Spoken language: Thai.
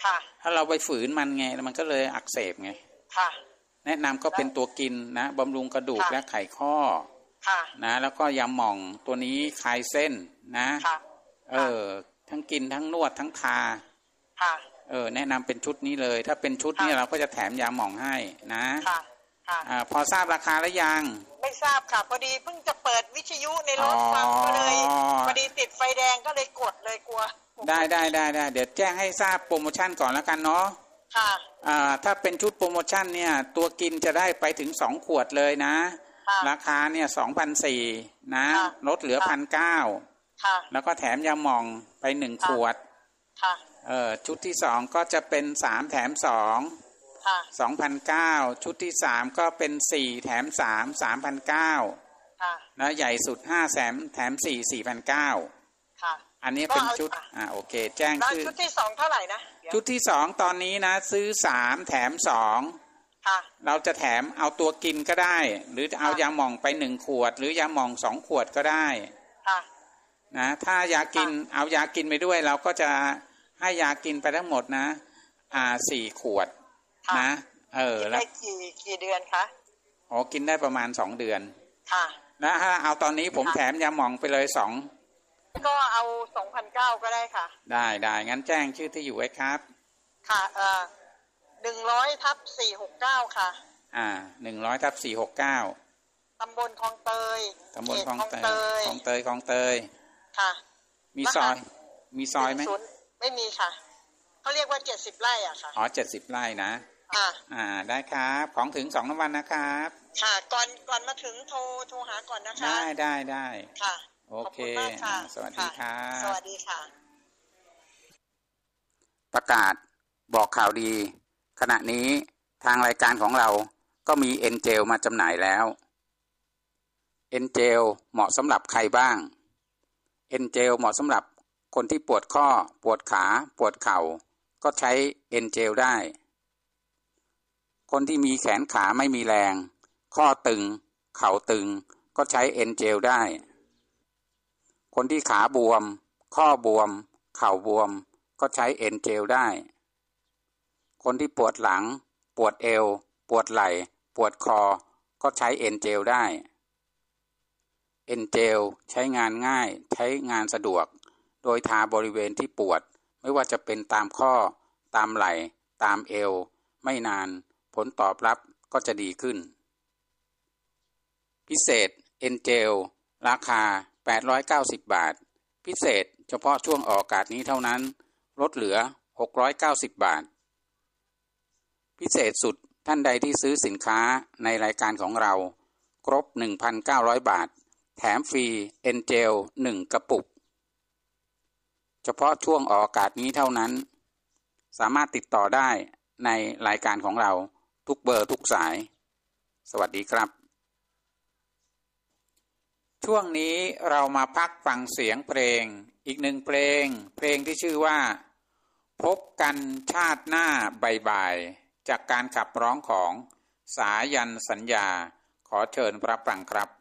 ค่ะถ้าเราไปฝืนมันไงมันก็เลยอักเสบไงค่ะแนะนำก็เป็นตัวกินนะบำรุงกระดูกและไขข้อค่ะนะแล้วก็ยาหม่องตัวนี้คลายเส้นนะค่ะทั้งกินทั้งนวดทั้งทาค่ะแนะนำเป็นชุดนี้เลยถ้าเป็นชุดนี้เราก็จะแถมยาหม่องให้นะค่ะพอทราบราคาแล้วยังไม่ทราบค่ะพอดีเพิ่งจะเปิดวิทยุในรถฟังก็เลยพอดีติดไฟแดงก็เลยกดเลยกลัวได้เดี๋ยวแจ้งให้ทราบโปรโมชั่นก่อนแล้วกันเนาะค่ะถ้าเป็นชุดโปรโมชั่นเนี่ยตัวกินจะได้ไปถึง2 ขวดเลยนะราคาเนี่ย 2,400 นะลดเหลือ 1,900 ค่ะแล้วก็แถมยาหม่องไป1 ขวดค่ะชุดที่2ก็จะเป็น3แถม2 ค่ะ 2,900 ชุดที่3ก็เป็น4แถม3 3,900 ค่ะแล้วใหญ่สุด5แถม4 4,900 ค่ะอันนี้เป็นชุดโอเคแจ้งชื่อชุดที่2เท่าไหร่นะชุดที่2ตอนนี้นะซื้อ3แถม2 ค่ะเราจะแถมเอาตัวกินก็ได้หรือเอายาหม่องไป1 ขวดหรือยาหม่อง2 ขวดก็ได้ค่ะนะถ้ายากินเอายากินไปด้วยเราก็จะให้ยากินไปทั้งหมดนะ4 ขวดนะแล้วกี่เดือนคะกินได้ประมาณ2 เดือนค่ะแล้วถ้าเอาตอนนี้ผมแถมยาหม่องไปเลย2 ก็เอา 2,900 ก็ได้ค่ะได้งั้นแจ้งชื่อที่อยู่ไว้ครับค่ะ100/469ค่ะ 100/469 ตำบลคลองเตยคลองเตยค่ะมีซอยไหมไม่มีค่ะเขาเรียกว่า70 ไร่อ่ะค่ะ 70 ไร่นะได้ครับของถึง2 วันนะครับค่ะก่อนมาถึงโทรหาก่อนนะคะได้ค่ะโอเคสวัสดีครับสวัสดีค่ะประกาศบอกข่าวดีขณะนี้ทางรายการของเราก็มีเอ็นเจลมาจำหน่ายแล้วเอ็นเจลเหมาะสำหรับใครบ้างเอ็นเจลเหมาะสำหรับคนที่ปวดข้อปวดขาปวดเข่าก็ใช้เอ็นเจลได้คนที่มีแขนขาไม่มีแรงข้อตึงเข่าตึงก็ใช้เอ็นเจลได้คนที่ขาบวมข้อบวมเข่าบวมก็ใช้เอ็นเจลได้คนที่ปวดหลังปวดเอวปวดไหล่ปวดคอก็ใช้เอ็นเจลได้เอ็นเจลใช้งานง่ายใช้งานสะดวกโดยทาบริเวณที่ปวดไม่ว่าจะเป็นตามข้อตามไหล่ตามเอวไม่นานผลตอบรับก็จะดีขึ้นพิเศษเอ็นเจลราคา890 บาทพิเศษเฉพาะช่วงออกอากาศนี้เท่านั้นลดเหลือ690 บาทพิเศษสุดท่านใดที่ซื้อสินค้าในรายการของเราครบ 1,900 บาทแถมฟรีเอ็นเจล1 กระปุกเฉพาะช่วงออกอากาศนี้เท่านั้นสามารถติดต่อได้ในรายการของเราทุกเบอร์ทุกสายสวัสดีครับช่วงนี้เรามาพักฟังเสียงเพลงอีก1 เพลงที่ชื่อว่าพบกันชาติหน้าบ่ายๆจากการขับร้องของสายันสัญญาขอเชิญรับฟังครับ